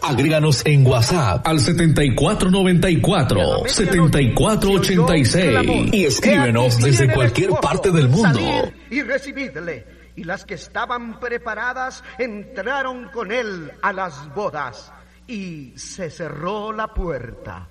Agréganos en WhatsApp al 7494-7486 y escríbenos desde cualquier parte del mundo. Y recibidle. Y las que estaban preparadas entraron con él a las bodas, y se cerró la puerta.